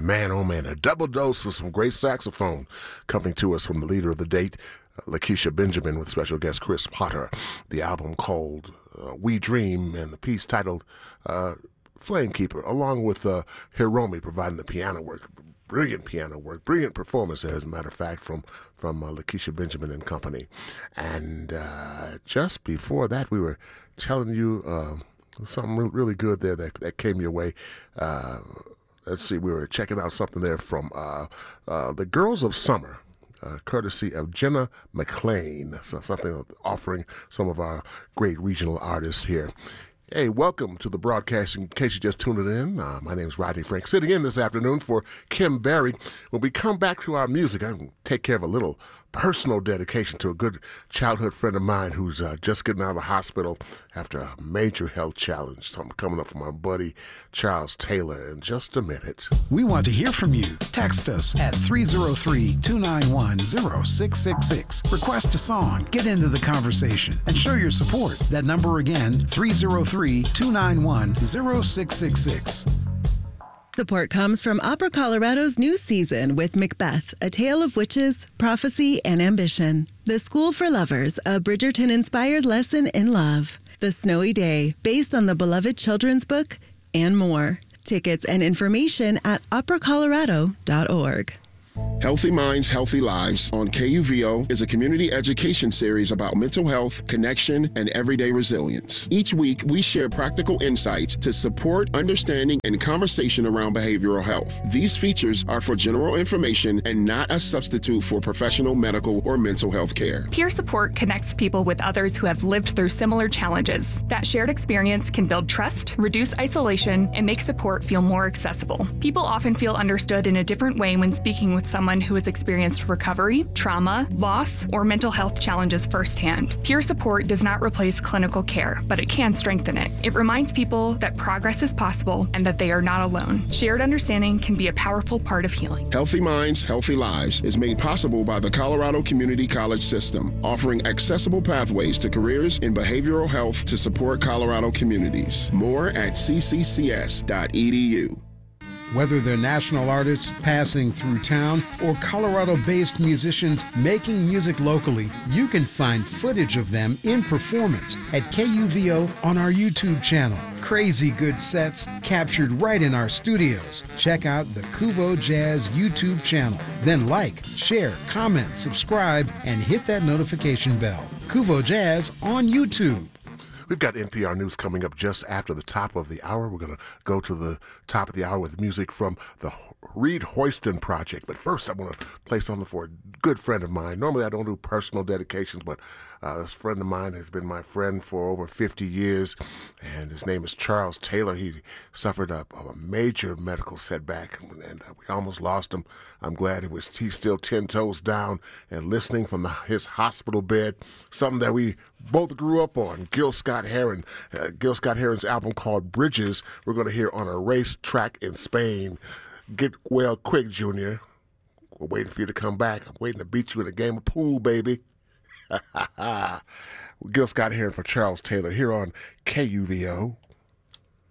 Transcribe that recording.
Man, oh man, a double dose of some great saxophone coming to us from the leader of the date, Lakeisha Benjamin, with special guest Chris Potter. The album called We Dream, and the piece titled Flamekeeper, along with Hiromi providing the piano work. Brilliant piano work, brilliant performance there, as a matter of fact, from Lakeisha Benjamin and company. And just before that, we were telling you something really good there that came your way. Let's see, we were checking out something there from the Girls of Summer, courtesy of Jenna McLean. So something offering some of our great regional artists here. Hey, welcome to the broadcast. In case you just tuned it in, my name is Rodney Frank, sitting in this afternoon for Kim Berry. When we come back to our music, I'm going to take care of a little personal dedication to a good childhood friend of mine who's just getting out of the hospital after a major health challenge. Something coming up from my buddy Charles Taylor in just a minute. We want to hear from you. Text us at 303-291-0666. Request a song, get into the conversation, and show your support. That number again, 303-291-0666. Support comes from Opera Colorado's new season with Macbeth, A Tale of Witches, Prophecy, and Ambition. The School for Lovers, a Bridgerton-inspired lesson in love. The Snowy Day, based on the beloved children's book, and more. Tickets and information at operacolorado.org. Healthy Minds, Healthy Lives on KUVO is a community education series about mental health, connection, and everyday resilience. Each week, we share practical insights to support understanding and conversation around behavioral health. These features are for general information and not a substitute for professional medical or mental health care. Peer support connects people with others who have lived through similar challenges. That shared experience can build trust, reduce isolation, and make support feel more accessible. People often feel understood in a different way when speaking with someone who has experienced recovery, trauma, loss, or mental health challenges firsthand. Peer support does not replace clinical care, but it can strengthen it. It reminds people that progress is possible and that they are not alone. Shared understanding can be a powerful part of healing. Healthy Minds, Healthy Lives is made possible by the Colorado Community College System, offering accessible pathways to careers in behavioral health to support Colorado communities. More at cccs.edu. Whether they're national artists passing through town or Colorado-based musicians making music locally, you can find footage of them in performance at KUVO on our YouTube channel. Crazy good sets captured right in our studios. Check out the Kuvo Jazz YouTube channel. Then like, share, comment, subscribe, and hit that notification bell. Kuvo Jazz on YouTube. We've got NPR News coming up just after the top of the hour. We're going to go to the top of the hour with music from the Reed Hoyston Project. But first, I want to play something for a good friend of mine. Normally, I don't do personal dedications, but this friend of mine has been my friend for over 50 years, and his name is Charles Taylor. He suffered a major medical setback, and we almost lost him. I'm glad he's still 10 toes down and listening from his hospital bed, something that we both grew up on, Gil Scott-Heron. Gil Scott-Heron's album called Bridges, we're going to hear on a racetrack in Spain. Get well quick, Junior. We're waiting for you to come back. I'm waiting to beat you in a game of pool, baby. Gil Scott-Heron for Charles Taylor here on KUVO.